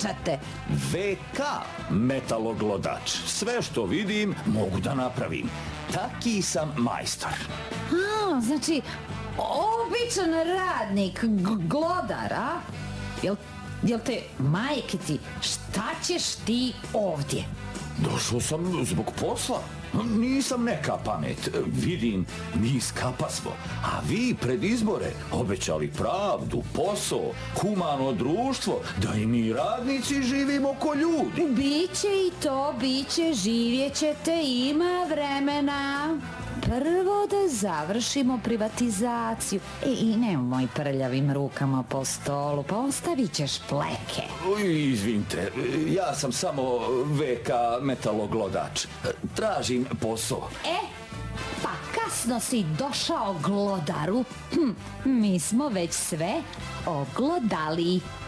pričate? VK metaloglodač. Sve što vidim mogu da napravim. Taki sam majstor. Znači, običan radnik, glodar, a? Jel te, majke ti, šta ćeš ti ovdje? Došao sam zbog posla. Nisam neka pamet. Vidim, mi skapasmo. A vi pred izbore obećali pravdu, posao, humano društvo, da i mi radnici živimo ko ljudi. Biće i to, biće, živjet ćete, ima vremena. Prvo da završimo privatizaciju. I nemoj prljavim rukama po stolu, pa ostavit ćeš pleke. Izvinite, ja sam samo VK metaloglodač. Tražim posao. Pa kasno si došao, glodaru. Mi smo već sve oglodali.